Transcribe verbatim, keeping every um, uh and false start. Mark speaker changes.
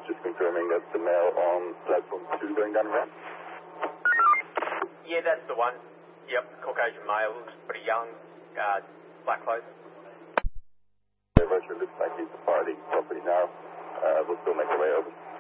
Speaker 1: just confirming that's the male on platform two going down the ramp.
Speaker 2: Yeah, that's the one. Yep, Caucasian male, looks pretty young, uh, black clothes.
Speaker 1: Yeah, Roger, looks like he's departing property now. Uh, we'll still make our way over.